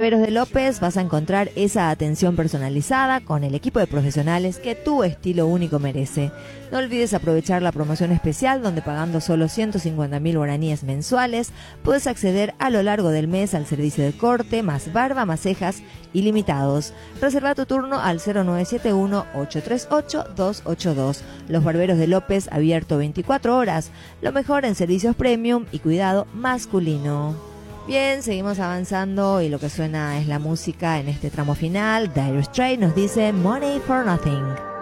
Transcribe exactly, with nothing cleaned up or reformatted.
Barberos de López vas a encontrar esa atención personalizada con el equipo de profesionales que tu estilo único merece. No olvides aprovechar la promoción especial donde pagando solo ciento cincuenta mil guaraníes mensuales puedes acceder a lo largo del mes al servicio de corte, más barba, más cejas ilimitados. Reserva tu turno al cero nueve siete uno, ocho tres ocho, dos ocho dos. Los Barberos de López, abierto veinticuatro horas. Lo mejor en servicios premium y cuidado masculino. Bien, seguimos avanzando y lo que suena es la música en este tramo final. Dire Straits nos dice Money for Nothing.